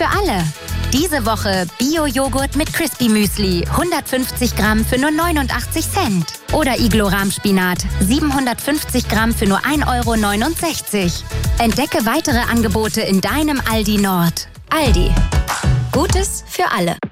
für alle. Diese Woche Bio-Joghurt mit Crispy Müsli, 150 Gramm für nur 89 Cent. Oder Iglo-Rahmspinat, 750 Gramm für nur 1,69 €. Entdecke weitere Angebote in deinem Aldi Nord. Aldi. Gutes für alle.